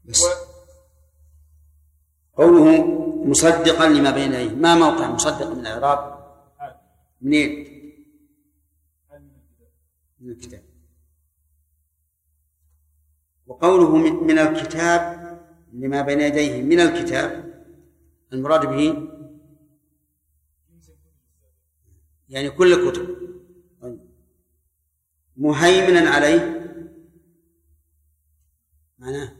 بس قوله مصدقا لما بين يديه، ما موقع مصدق من الإعراب؟ منين؟ من الكتاب. وقوله من الكتاب لما بين يديه من الكتاب، المراد به يعني كل الكتب. مهيمنا عليه معناه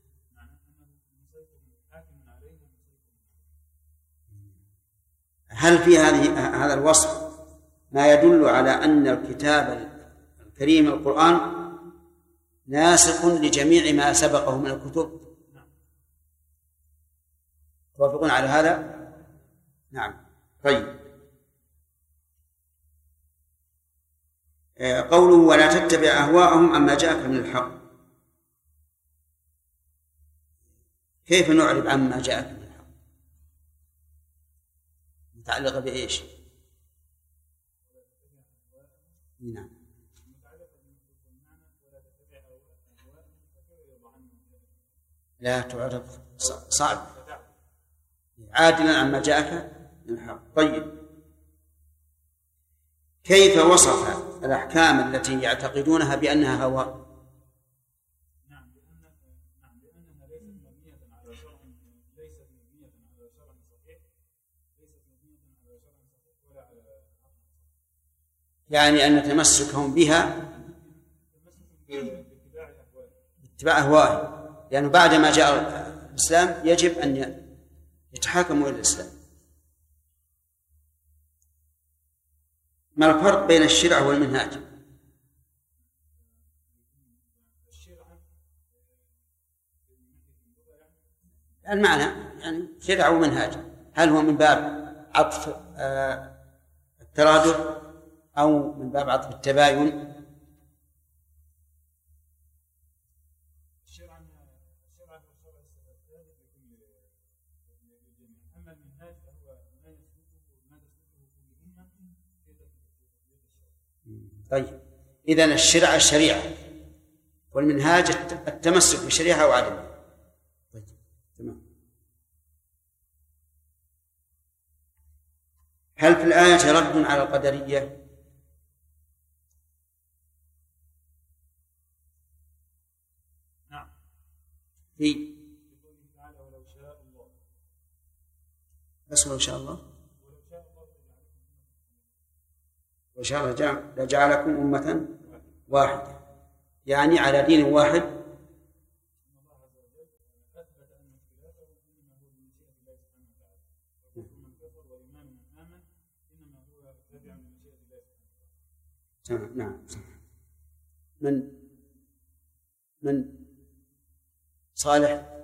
هل في هذا الوصف ما يدل على أن الكتاب الكريم القرآن ناسخ لجميع ما سبقه من الكتب؟ توافقون على هذا؟ نعم. طيب، قوله ولا تتبع أهواءهم عما جاءك من الحق، كيف نعرب عما جاءك من الحق؟ متعلقة بإيش؟ نعم. لا تعرف، صعب، عادلا عما جاءك من الحق. طيب، كيف وصف الأحكام التي يعتقدونها بأنها هوى؟ نعم، لأنها ليست مبنية على شرع، ليست مبنية على شرع صحيح، ليست مبنية على شرع صحيح ولا على عقل. يعني أن تمسكهم بها باتباع أهوائهم، لأنه بعد ما جاء الإسلام يجب أن يتحاكموا إلى الإسلام. ما الفرق بين الشرع والمنهاج؟ المعنى يعني شرع ومنهاج، هل هو من باب عطف الترادف أو من باب عطف التباين؟ طيب، إذن الشرع الشريعة والمنهاج التمسك بالشريعة وعدمها. طيب، تمام. هل في الآية رد على القدرية؟ نعم. في بس ولو شاء الله وشاء الله لجعلكم أمة واحدة، يعني على دين واحد. نعم. من صالح